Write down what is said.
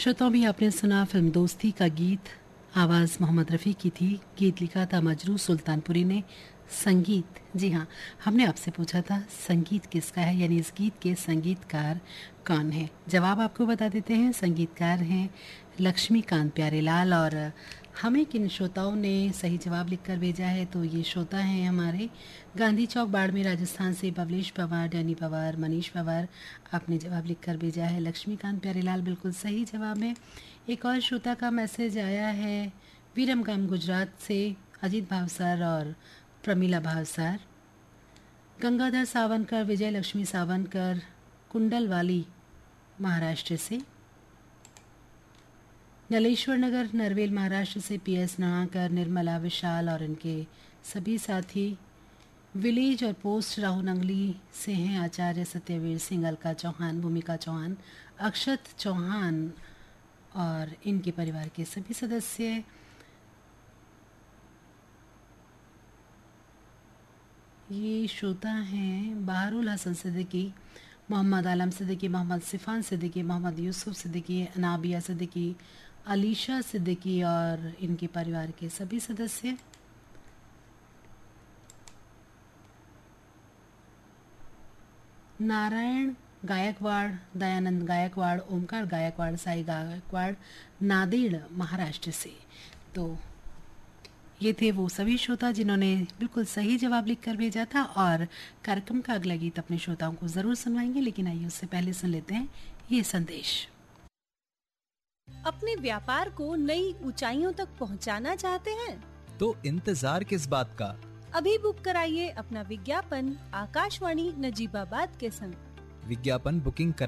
श्रोताओं भी आपने सुना फिल्म दोस्ती का गीत। आवाज़ मोहम्मद रफ़ी की थी। गीत लिखा था मजरू सुल्तानपुरी ने। संगीत, जी हाँ, हमने आपसे पूछा था संगीत किसका है, यानी इस गीत के संगीतकार कौन है। जवाब आपको बता देते हैं। संगीतकार हैं लक्ष्मीकांत प्यारेलाल। और हमें किन श्रोताओं ने सही जवाब लिखकर भेजा है, तो ये श्रोता हैं हमारे गांधी चौक बाड़मेर राजस्थान से बबलेश पवार, डैनी पवार, मनीष पवार। आपने जवाब लिखकर भेजा है लक्ष्मीकांत प्यारेलाल, बिल्कुल सही जवाब है। एक और श्रोता का मैसेज आया है वीरमगाम गुजरात से, अजीत भावसार और प्रमीला भावसार। गंगाधर सावनकर, विजय लक्ष्मी सावनकर, कुंडलवाली महाराष्ट्र से। नलेश्वर नगर नरवेल महाराष्ट्र से PS नाणाकर, निर्मला, विशाल और इनके सभी साथी। विलेज और पोस्ट राहुल नंगली से हैं आचार्य सत्यवीर सिंह, अलका चौहान, भूमिका चौहान, अक्षत चौहान और इनके परिवार के सभी सदस्य। ये श्रोता हैं बहारुल हसन सिद्दीकी, मोहम्मद आलम सिद्दीकी, मोहम्मद सिफान सिद्दीकी, मोहम्मद यूसुफ सिद्दीकी, अनाबिया सिद्दीकी, अलीशा सिद्दीकी और इनके परिवार के सभी सदस्य। नारायण गायकवाड़, दयानंद गायकवाड़, ओमकार गायकवाड़, साई गायकवाड़, नादेड़ महाराष्ट्र से। तो ये थे वो सभी श्रोता जिन्होंने बिल्कुल सही जवाब लिखकर भेजा था। और कार्यक्रम का अगला गीत अपने श्रोताओं को जरूर सुनवाएंगे, लेकिन आइए उससे पहले सुन लेते हैं ये संदेश। अपने व्यापार को नई ऊंचाइयों तक पहुंचाना चाहते हैं? तो इंतजार किस बात का? अभी बुक कराइए अपना विज्ञापन आकाशवाणी नजीबाबाद के संग। विज्ञापन बुकिंग